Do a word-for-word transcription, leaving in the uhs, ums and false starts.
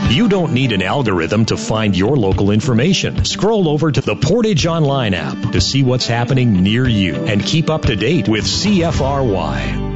You don't need an algorithm to find your local information. Scroll over to the Portage Online app to see what's happening near you and keep up to date with C F R Y.